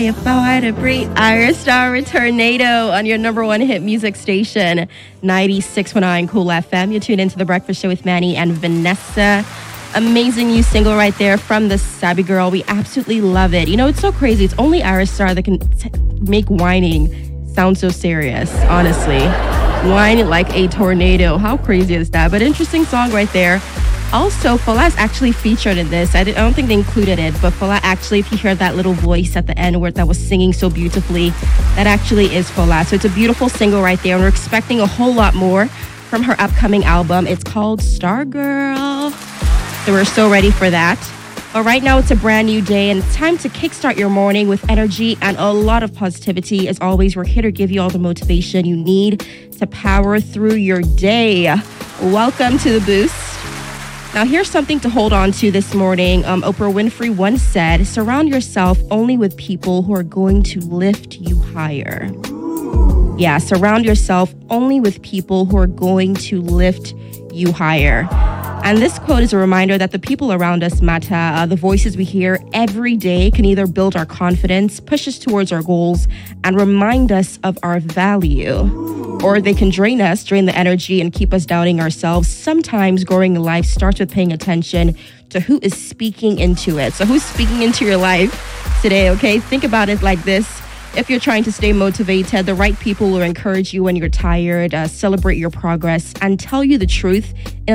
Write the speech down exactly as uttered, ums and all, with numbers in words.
If I were to breathe, Iris Star with Tornado on your number one hit music station, ninety-six point nine Cool F M. You're tuned into The Breakfast Show with Manny and Vanessa. Amazing new single right there from the Sabi Girl. We absolutely love it. You know, it's so crazy. It's only Iris Star that can t- make whining sound so serious, honestly. Whine like a tornado. How crazy is that? But interesting song right there. Also, Fola's actually featured in this. I, I don't think they included it, but Fola actually, if you hear that little voice at the end where that was singing so beautifully, that actually is Fola. So it's a beautiful single right there, and we're expecting a whole lot more from her upcoming album. It's called Stargirl. So we're so ready for that. But right now, it's a brand new day, and it's time to kickstart your morning with energy and a lot of positivity. As always, we're here to give you all the motivation you need to power through your day. Welcome to The Boost. Now, here's something to hold on to this morning. Um, Oprah Winfrey once said, surround yourself only with people who are going to lift you higher. Yeah, surround yourself only with people who are going to lift you higher. And this quote is a reminder that the people around us matter. Uh, the voices we hear every day can either build our confidence, push us towards our goals, and remind us of our value. Or they can drain us, drain the energy, and keep us doubting ourselves. Sometimes growing in life starts with paying attention to who is speaking into it. So who's speaking into your life today, okay? Think about it like this. If you're trying to stay motivated, the right people will encourage you when you're tired, uh, celebrate your progress, and tell you the truth in